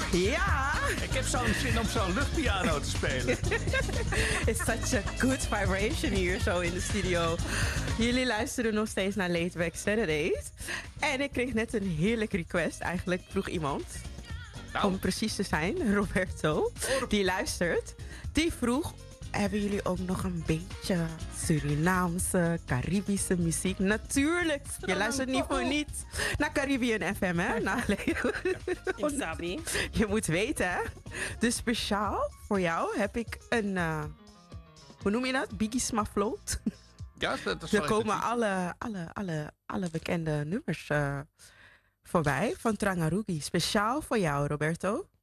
Ja! Ik heb zo'n zin om zo'n luchtpiano te spelen. It's such a good vibration hier zo in de studio. Jullie luisteren nog steeds naar Late Back Saturdays. En ik kreeg net een heerlijk request. Eigenlijk vroeg iemand, om precies te zijn, Roberto, die luistert. Die vroeg, hebben jullie ook nog een beetje Surinaamse, Caribische muziek? Natuurlijk. Je luistert niet voor niets naar Caribbean FM, hè? Je moet weten, hè? Dus speciaal voor jou heb ik een, hoe noem je dat? Biggie Smafloat. Ja, dat is Er komen alle bekende nummers voorbij van Trangarugi. Speciaal voor jou, Roberto.